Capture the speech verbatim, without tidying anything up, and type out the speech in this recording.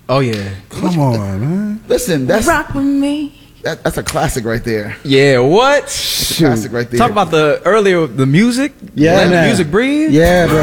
Oh yeah. Come on, man. Listen, that's Rock with me. that, that's a classic right there. Yeah, what? That's a classic right there. Talk about the earlier the music. Yeah, Let the man. music breathe. Yeah, bro.